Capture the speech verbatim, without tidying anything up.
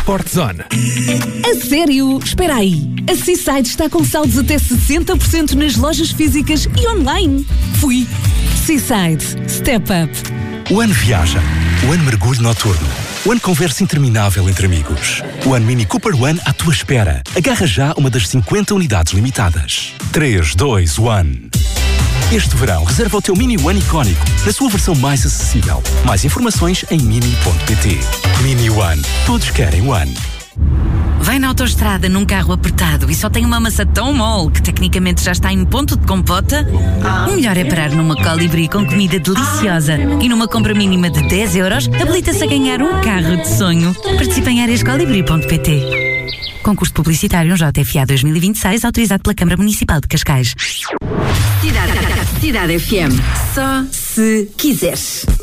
Sport Zone. A sério? Espera aí. A Seaside está com saldos até sessenta por cento nas lojas físicas e online. Fui. Seaside. Step up. O ano viaja. O ano mergulho noturno. O ano conversa interminável entre amigos. O ano Mini Cooper One à tua espera. Agarra já uma das cinquenta unidades limitadas. três, dois, um. Este verão, reserva o teu Mini One icónico, na sua versão mais acessível. Mais informações em mini ponto pt. Mini One. Todos querem One. Vai na autoestrada num carro apertado e só tem uma massa tão mole que tecnicamente já está em ponto de compota? O melhor é parar numa Colibri com comida deliciosa e numa compra mínima de dez euros habilita-se a ganhar um carro de sonho. Participe em áreas colibri ponto pt. Concurso publicitário J F A dois mil e vinte e seis, autorizado pela Câmara Municipal de Cascais. Cidade, Cidade F M. Só se quiseres.